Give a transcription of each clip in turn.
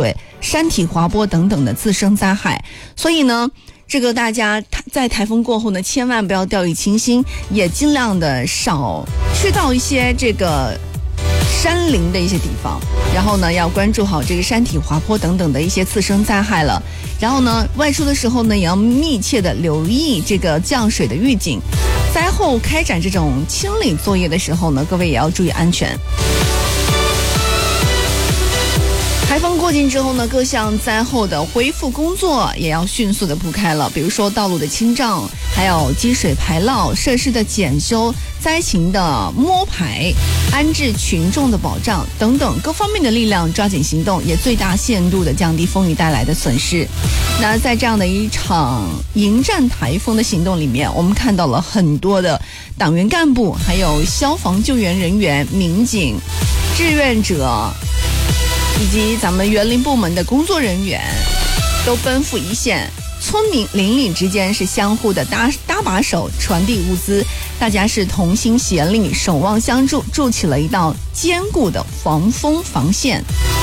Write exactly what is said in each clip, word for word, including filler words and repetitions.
水、山体滑坡等等的自身灾害。所以呢，这个大家在台风过后呢，千万不要掉以轻心，也尽量的少去到一些这个山林的一些地方，然后呢要关注好这个山体滑坡等等的一些次生灾害了。然后呢外出的时候呢也要密切的留意这个降水的预警，灾后开展这种清理作业的时候呢，各位也要注意安全。台风过境之后呢，各项灾后的恢复工作也要迅速的铺开了，比如说道路的清障，还有积水排涝、设施的检修、灾情的摸排、安置群众的保障等等各方面的力量抓紧行动，也最大限度的降低风雨带来的损失。那在这样的一场迎战台风的行动里面，我们看到了很多的党员干部，还有消防救援人员、民警、志愿者以及咱们园林部门的工作人员都奔赴一线，村民邻里之间是相互的搭搭把手，传递物资，大家是同心协力，守望相助，筑起了一道坚固的防风防线。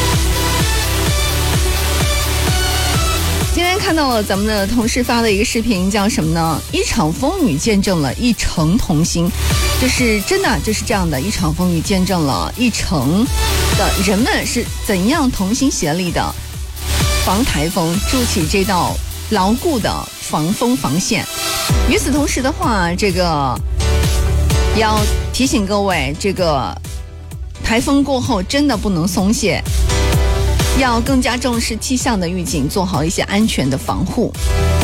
今天看到了咱们的同事发的一个视频，叫什么呢？一场风雨见证了一城同心，就是真的就是这样的，一场风雨见证了一城的人们是怎样同心协力的防台风，筑起这道牢固的防风防线。与此同时的话，这个也要提醒各位，这个台风过后真的不能松懈，要更加重视气象的预警，做好一些安全的防护。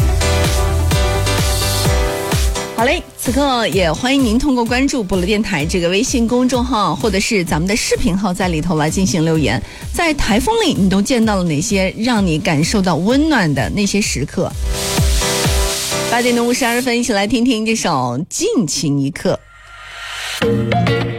好嘞，此刻也欢迎您通过关注播乐电台这个微信公众号，或者是咱们的视频号，在里头来进行留言。在台风里，你都见到了哪些让你感受到温暖的那些时刻？八点的五十二分，一起来听听这首《尽情一刻》。